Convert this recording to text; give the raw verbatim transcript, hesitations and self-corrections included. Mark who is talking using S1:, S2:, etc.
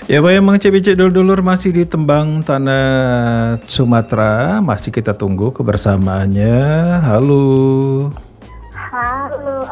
S1: Ya Pak, emang Cipicik dulur-dulur masih di Tembang Tanah Sumatera, masih kita tunggu kebersamaannya. Halo.
S2: Halo.